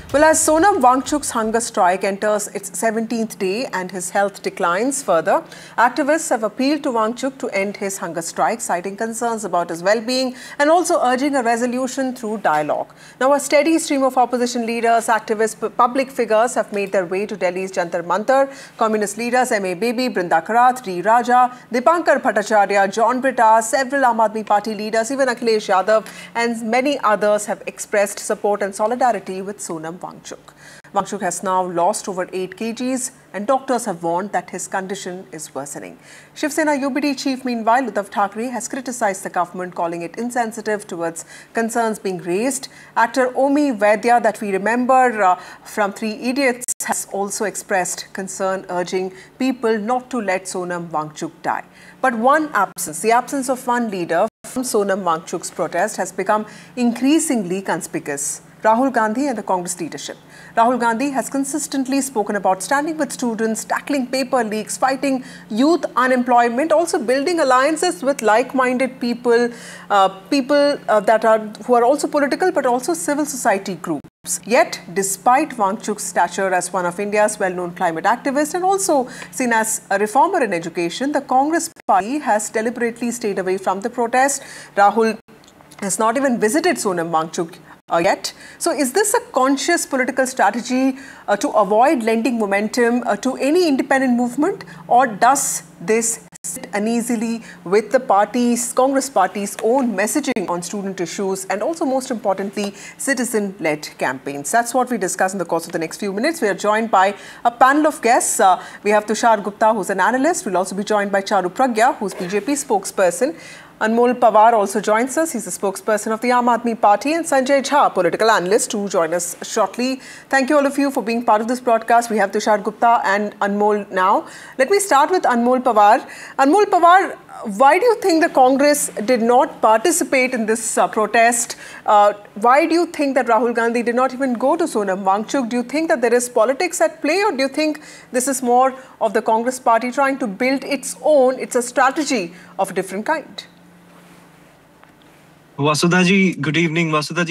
Well, as Sonam Wangchuk's hunger strike enters its 17th day and his health declines further, activists have appealed to Wangchuk to end his hunger strike, citing concerns about his well-being and also urging a resolution through dialogue. Now, a steady stream of opposition leaders, activists, public figures have made their way to Delhi's Jantar Mantar. Communist leaders M.A. Baby, Brinda Karat, D. Raja, Dipankar Bhattacharya, John Britta, several Aam Aadmi Party leaders, even Akhilesh Yadav and many others have expressed support and solidarity with Sonam Wangchuk. Wangchuk has now lost over 8 kgs and doctors have warned that his condition is worsening. Shiv Sena UBD chief, meanwhile, Uddhav Thackeray has criticised the government, calling it insensitive towards concerns being raised. Actor Omi Vaidya, that we remember from Three Idiots, has also expressed concern, urging people not to let Sonam Wangchuk die. But the absence of one leader from Sonam Wangchuk's protest has become increasingly conspicuous: Rahul Gandhi and the Congress leadership. Rahul Gandhi has consistently spoken about standing with students, tackling paper leaks, fighting youth unemployment, also building alliances with like-minded people, who are also political but also civil society groups. Yet, despite Wangchuk's stature as one of India's well-known climate activists and also seen as a reformer in education, the Congress party has deliberately stayed away from the protest. Rahul has not even visited Sonam Wangchuk yet. So is this a conscious political strategy to avoid lending momentum to any independent movement, or does this sit uneasily with the Congress party's own messaging on student issues and also, most importantly, citizen-led campaigns? That's what we discuss in the course of the next few minutes. We are joined by a panel of guests. We have Tushar Gupta, who's an analyst. We'll also be joined by Charu Pragya, who's BJP spokesperson. Anmol Pawar also joins us. He's the spokesperson of the Aam Aadmi Party, and Sanjay Jha, political analyst, to join us shortly. Thank you all of you for being part of this broadcast. We have Tushar Gupta and Anmol now. Let me start with Anmol Pawar. Anmol Pawar, why do you think the Congress did not participate in this protest? Why do you think that Rahul Gandhi did not even go to Sonam Wangchuk? Do you think that there is politics at play, or do you think this is more of the Congress party trying to build its own, it's a strategy of a different kind? Vasudha ji, good evening. Vasudha ji.